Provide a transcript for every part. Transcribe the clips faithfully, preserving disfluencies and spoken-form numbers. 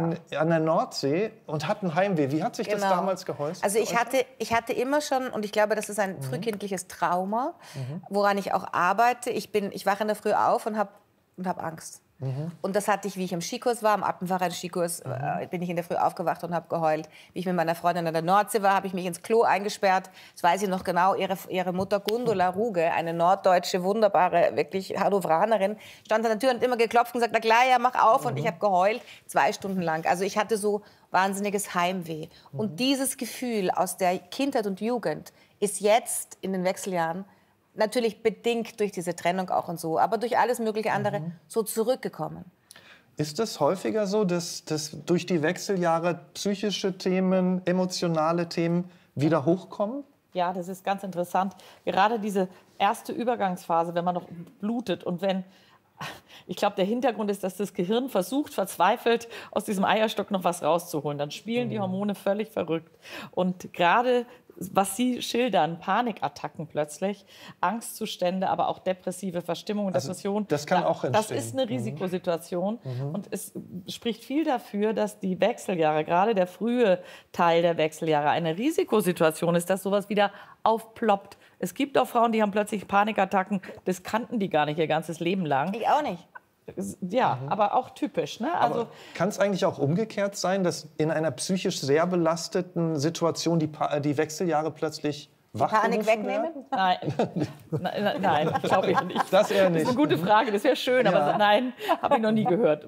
in, an der Nordsee und hatten Heimweh. Wie hat sich Genau. das damals geäußert? Also ich hatte, ich hatte immer schon, und ich glaube, das ist ein mhm. frühkindliches Trauma, mhm. woran ich auch arbeite. Ich, bin, ich wache in der Früh auf und habe und hab Angst. Mhm. Und das hatte ich, wie ich im Skikurs war, am Alpenverein-Skikurs, mhm. äh, bin ich in der Früh aufgewacht und habe geheult. Wie ich mit meiner Freundin an der Nordsee war, habe ich mich ins Klo eingesperrt. Das weiß ich noch genau. Ihre, ihre Mutter Gundula Ruge, eine norddeutsche, wunderbare, wirklich Hannoveranerin, stand an der Tür und hat immer geklopft und gesagt, na klar, ja, mach auf. Mhm. Und ich habe geheult, zwei Stunden lang. Also ich hatte so wahnsinniges Heimweh. Mhm. Und dieses Gefühl aus der Kindheit und Jugend ist jetzt in den Wechseljahren natürlich bedingt durch diese Trennung auch und so, aber durch alles mögliche andere mhm. so zurückgekommen. Ist es häufiger so, dass, dass durch die Wechseljahre psychische Themen, emotionale Themen wieder hochkommen? Ja, das ist ganz interessant. Gerade diese erste Übergangsphase, wenn man noch blutet und wenn... Ich glaube, der Hintergrund ist, dass das Gehirn versucht, verzweifelt, aus diesem Eierstock noch was rauszuholen. Dann spielen mhm. die Hormone völlig verrückt. Und gerade, was Sie schildern, Panikattacken plötzlich, Angstzustände, aber auch depressive Verstimmung und also, Depression. Das kann auch entstehen. Das ist eine Risikosituation. Mhm. Und es spricht viel dafür, dass die Wechseljahre, gerade der frühe Teil der Wechseljahre, eine Risikosituation ist, dass sowas wieder aufploppt. Es gibt auch Frauen, die haben plötzlich Panikattacken. Das kannten die gar nicht ihr ganzes Leben lang. Ich auch nicht. Ja, mhm. aber auch typisch. Ne? Also, kann es eigentlich auch umgekehrt sein, dass in einer psychisch sehr belasteten Situation die, pa die Wechseljahre plötzlich Panik wegnehmen? Nein, nein, nein glaube ich nicht. Das eher nicht. Das ist eine gute Frage, das wäre schön, ja. aber nein, habe ich noch nie gehört.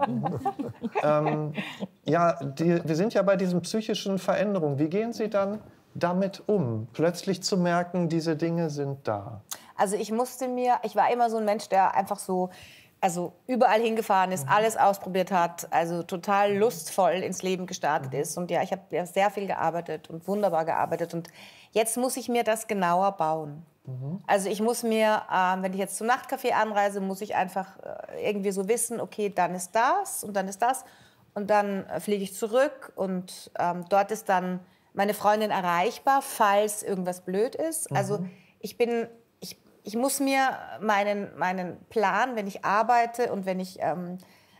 ähm, ja, die, wir sind ja bei diesen psychischen Veränderungen. Wie gehen Sie dann damit um, plötzlich zu merken, diese Dinge sind da? Also ich musste mir, ich war immer so ein Mensch, der einfach so, also überall hingefahren ist, mhm. alles ausprobiert hat, also total lustvoll ins Leben gestartet mhm. ist. Und ja, ich habe ja sehr viel gearbeitet und wunderbar gearbeitet. Und jetzt muss ich mir das genauer bauen. Mhm. Also ich muss mir, äh, wenn ich jetzt zum Nachtcafé anreise, muss ich einfach äh, irgendwie so wissen, okay, dann ist das und dann ist das. Und dann äh, fliege ich zurück und ähm, dort ist dann meine Freundin erreichbar, falls irgendwas blöd ist. Mhm. Also ich bin, ich, ich muss mir meinen, meinen Plan, wenn ich arbeite und wenn ich ähm,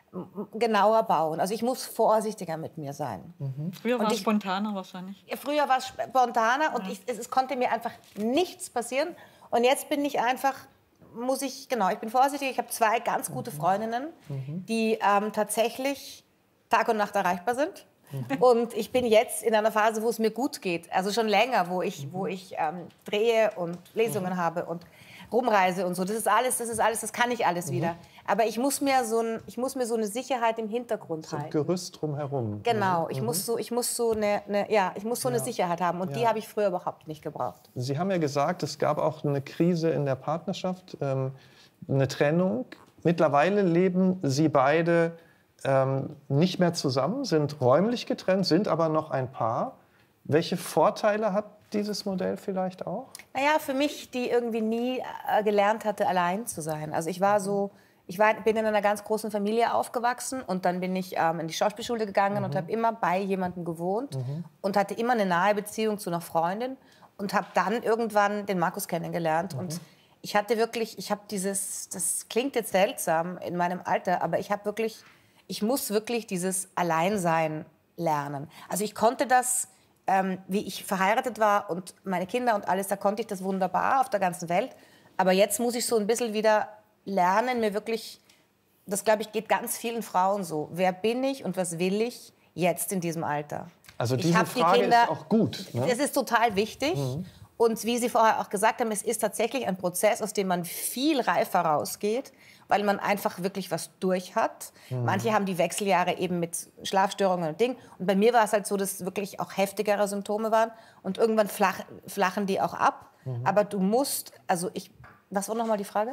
genauer bauen. Also ich muss vorsichtiger mit mir sein. Mhm. Früher war es spontaner wahrscheinlich. Früher war es spontaner und ja. ich, es, es konnte mir einfach nichts passieren. Und jetzt bin ich einfach, muss ich, genau, ich bin vorsichtig. Ich habe zwei ganz gute Freundinnen, mhm. die ähm, tatsächlich Tag und Nacht erreichbar sind. Mhm. Und ich bin jetzt in einer Phase, wo es mir gut geht. Also schon länger, wo ich, mhm. wo ich ähm, drehe und Lesungen mhm. habe und rumreise und so. Das ist alles, das ist alles, das kann ich alles mhm. wieder. Aber ich muss mir so ein, ich muss mir so eine Sicherheit im Hintergrund so halten. Ein Gerüst drumherum. Genau, mhm. ich muss so, ich muss so eine, eine ja, ich muss so eine ja. Sicherheit haben. Und ja. die habe ich früher überhaupt nicht gebraucht. Sie haben ja gesagt, es gab auch eine Krise in der Partnerschaft, ähm, eine Trennung. Mittlerweile leben Sie beide ähm, nicht mehr zusammen, sind räumlich getrennt, sind aber noch ein Paar. Welche Vorteile hat dieses Modell vielleicht auch? Naja, für mich, die irgendwie nie äh, gelernt hatte, allein zu sein. Also ich war so, ich war, bin in einer ganz großen Familie aufgewachsen und dann bin ich ähm, in die Schauspielschule gegangen mhm. und habe immer bei jemandem gewohnt mhm. und hatte immer eine nahe Beziehung zu einer Freundin und habe dann irgendwann den Markus kennengelernt mhm. und ich hatte wirklich, ich habe dieses, das klingt jetzt seltsam in meinem Alter, aber ich habe wirklich, ich muss wirklich dieses Alleinsein lernen. Also ich konnte das, ähm, wie ich verheiratet war und meine Kinder und alles, da konnte ich das wunderbar auf der ganzen Welt. Aber jetzt muss ich so ein bisschen wieder lernen, mir wirklich, das glaube ich geht ganz vielen Frauen so. Wer bin ich und was will ich jetzt in diesem Alter? Also diese Frage die Kinder, ist auch gut. Ne? Das ist total wichtig. Mhm. Und wie Sie vorher auch gesagt haben, es ist tatsächlich ein Prozess, aus dem man viel reifer rausgeht, weil man einfach wirklich was durch hat. Mhm. Manche haben die Wechseljahre eben mit Schlafstörungen und Dingen. Und bei mir war es halt so, dass wirklich auch heftigere Symptome waren. Und irgendwann flach, flachen die auch ab. Mhm. Aber du musst, also ich, was war nochmal die Frage?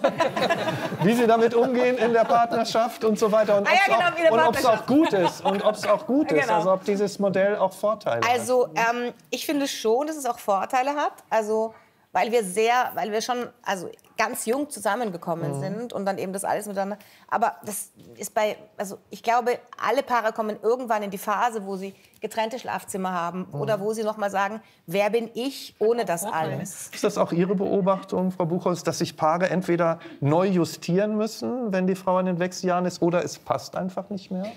Wie Sie damit umgehen in der Partnerschaft und so weiter. Und ah, ja, genau, ob es auch, auch gut ist. Und ob es auch gut ist. Genau. Also ob dieses Modell auch Vorteile also, hat. Also ähm, ich finde schon, dass es auch Vorteile hat. Also weil wir sehr, weil wir schon also ganz jung zusammengekommen mhm. sind und dann eben das alles miteinander. Aber das ist bei, also ich glaube, alle Paare kommen irgendwann in die Phase, wo sie getrennte Schlafzimmer haben mhm. oder wo sie noch mal sagen, wer bin ich ohne das alles? Ist das auch Ihre Beobachtung, Frau Buchholz, dass sich Paare entweder neu justieren müssen, wenn die Frau in den Wechseljahren ist, oder es passt einfach nicht mehr?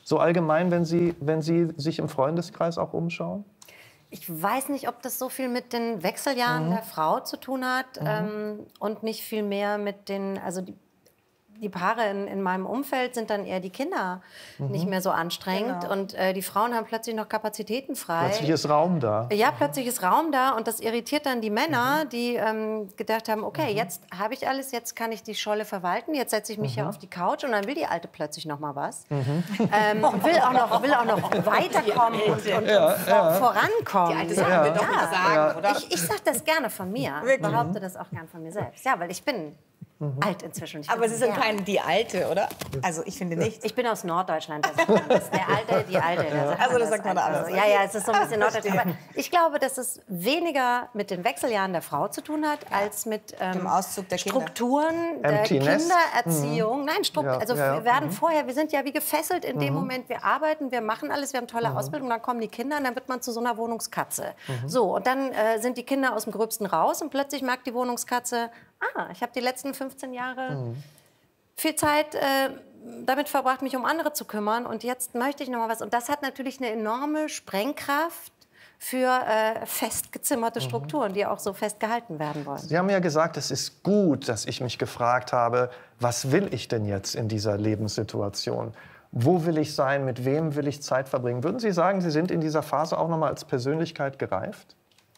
So allgemein, wenn Sie, wenn Sie sich im Freundeskreis auch umschauen? Ich weiß nicht, ob das so viel mit den Wechseljahren mhm. der Frau zu tun hat mhm. ähm, und nicht viel mehr mit den, also die, die Paare in, in meinem Umfeld sind dann eher die Kinder mhm. nicht mehr so anstrengend genau. und äh, die Frauen haben plötzlich noch Kapazitäten frei. Plötzlich ist Raum da. Ja, plötzlich ist Raum da und das irritiert dann die Männer, mhm. die ähm, gedacht haben, okay, mhm. jetzt habe ich alles, jetzt kann ich die Scholle verwalten, jetzt setze ich mich mhm. hier auf die Couch und dann will die Alte plötzlich noch mal was. Mhm. Ähm, und will auch noch, will auch noch weiterkommen und, und, ja, und ja. vorankommen. Die Alte Sache ja. will doch ja. sagen, ja. oder? Ich, ich sage das gerne von mir. Ich behaupte das auch gern von mir selbst. Ja, weil ich bin Mhm. alt inzwischen. Ich aber Sie sind keine die Alte, oder? Also ich finde nicht. Ich bin aus Norddeutschland. Da sagt man das. Der Alte, die Alte. Da sagt also das sagt man also, alles. Ja, ja, es ist so ein bisschen Norddeutschland. Aber ich glaube, dass es weniger mit den Wechseljahren der Frau zu tun hat, als mit ähm, dem Auszug der Strukturen Kinder. der Kindererziehung. Mhm. Nein, Strukt ja, also ja, wir werden mhm. vorher, wir sind ja wie gefesselt in dem mhm. Moment, wir arbeiten, wir machen alles, wir haben tolle mhm. Ausbildung, dann kommen die Kinder und dann wird man zu so einer Wohnungskatze. Mhm. So, und dann äh, sind die Kinder aus dem Gröbsten raus und plötzlich merkt die Wohnungskatze, ah, ich habe die letzten fünfzehn Jahre mhm. viel Zeit äh, damit verbracht, mich um andere zu kümmern und jetzt möchte ich noch mal was. Und das hat natürlich eine enorme Sprengkraft für äh, festgezimmerte Strukturen, mhm. die auch so festgehalten werden wollen. Sie haben ja gesagt, es ist gut, dass ich mich gefragt habe, was will ich denn jetzt in dieser Lebenssituation? Wo will ich sein? Mit wem will ich Zeit verbringen? Würden Sie sagen, Sie sind in dieser Phase auch noch mal als Persönlichkeit gereift?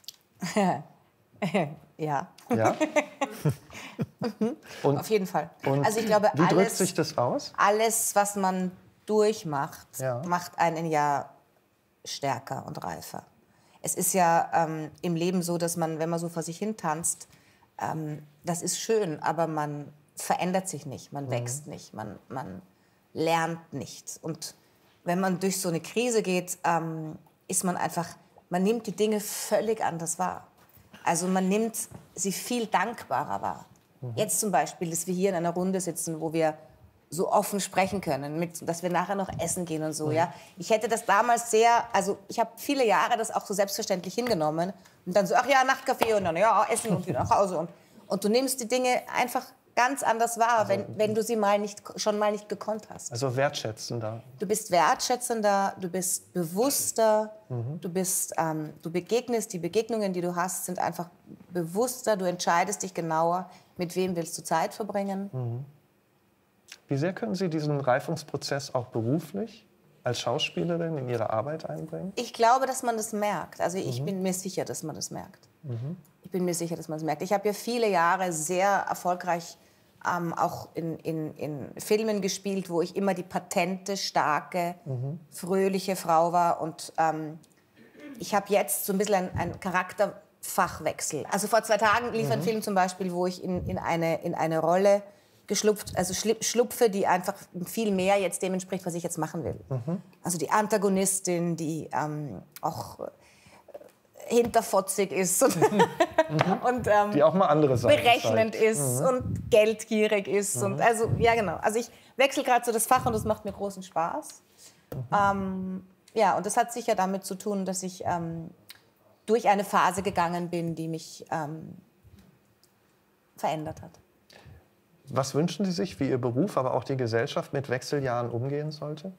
Ja. Ja? und, Auf jeden Fall. Und also ich glaube, wie alles, drückt sich das aus? Alles, was man durchmacht, ja. macht einen ja stärker und reifer. Es ist ja ähm, im Leben so, dass man, wenn man so vor sich hin tanzt, ähm, das ist schön, aber man verändert sich nicht, man mhm. wächst nicht, man, man lernt nicht. Und wenn man durch so eine Krise geht, ähm, ist man einfach, man nimmt die Dinge völlig anders wahr. Also man nimmt sie viel dankbarer wahr. Mhm. Jetzt zum Beispiel, dass wir hier in einer Runde sitzen, wo wir so offen sprechen können, mit, dass wir nachher noch essen gehen und so. Mhm. Ja? Ich hätte das damals sehr, also ich habe viele Jahre das auch so selbstverständlich hingenommen und dann so, ach ja, Nachtkaffee und dann ja, essen und wieder nach Hause. Und, und du nimmst die Dinge einfach ganz anders wahr, also, wenn, wenn du sie mal nicht, schon mal nicht gekonnt hast. Also wertschätzender. Du bist wertschätzender, du bist bewusster, mhm. du, bist, ähm, du begegnest, die Begegnungen, die du hast, sind einfach bewusster, du entscheidest dich genauer, mit wem willst du Zeit verbringen. Mhm. Wie sehr können Sie diesen Reifungsprozess auch beruflich als Schauspielerin in Ihre Arbeit einbringen? Ich glaube, dass man das merkt. Also ich mhm. bin mir sicher, dass man das merkt. Mhm. Ich bin mir sicher, dass man das merkt. Ich habe ja viele Jahre sehr erfolgreich ähm, auch in, in, in Filmen gespielt, wo ich immer die patente, starke, mhm. fröhliche Frau war. Und ähm, ich habe jetzt so ein bisschen einen, einen Charakterfachwechsel. Also vor zwei Tagen lief mhm. ein Film zum Beispiel, wo ich in, in, eine, in eine Rolle geschlupft, also schlupfe, die einfach viel mehr jetzt dem entspricht, was ich jetzt machen will. Mhm. Also die Antagonistin, die ähm, auch hinterfotzig ist und, mhm. und ähm, die auch mal andere Sachen berechnend zeigt. ist mhm. und geldgierig ist. Mhm. Und also, ja, genau. Also ich wechsle gerade so das Fach und das macht mir großen Spaß. Mhm. Ähm, ja, und das hat sicher damit zu tun, dass ich ähm, durch eine Phase gegangen bin, die mich ähm, verändert hat. Was wünschen Sie sich, wie Ihr Beruf, aber auch die Gesellschaft mit Wechseljahren umgehen sollte?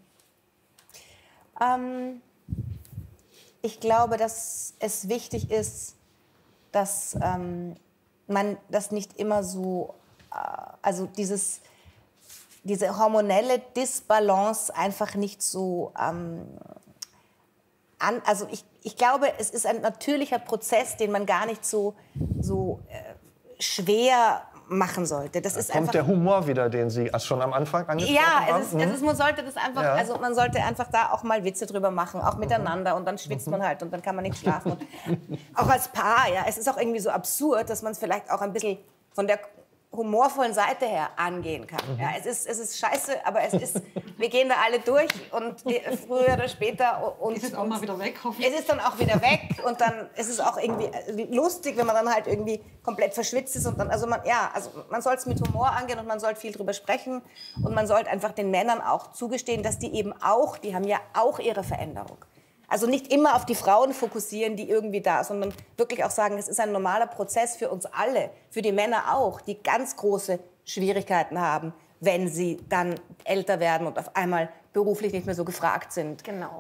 Ähm, ich glaube, dass es wichtig ist, dass ähm, man das nicht immer so, äh, also dieses, diese hormonelle Disbalance einfach nicht so, ähm, an, also ich, ich glaube, es ist ein natürlicher Prozess, den man gar nicht so, so äh, schwer machen sollte. Das da ist kommt einfach der Humor wieder, den Sie schon am Anfang angesprochen haben. Ja, es ist, mhm. es ist, man sollte das einfach, ja. also man sollte einfach da auch mal Witze drüber machen, auch miteinander, und dann schwitzt mhm. man halt und dann kann man nicht schlafen. Und auch als Paar, ja, es ist auch irgendwie so absurd, dass man es vielleicht auch ein bisschen von der humorvollen Seite her angehen kann. Mhm. Ja, es ist, es ist scheiße, aber es ist, wir gehen da alle durch und früher oder später und ist es auch mal wieder weg, hoffentlich. Es ist dann auch wieder weg und dann ist es auch irgendwie lustig, wenn man dann halt irgendwie komplett verschwitzt ist und dann, also man, ja, also man soll es mit Humor angehen und man soll viel drüber sprechen und man sollte einfach den Männern auch zugestehen, dass die eben auch, die haben ja auch ihre Veränderung. Also nicht immer auf die Frauen fokussieren, die irgendwie da, sondern wirklich auch sagen, es ist ein normaler Prozess für uns alle, für die Männer auch, die ganz große Schwierigkeiten haben, wenn sie dann älter werden und auf einmal beruflich nicht mehr so gefragt sind. Genau.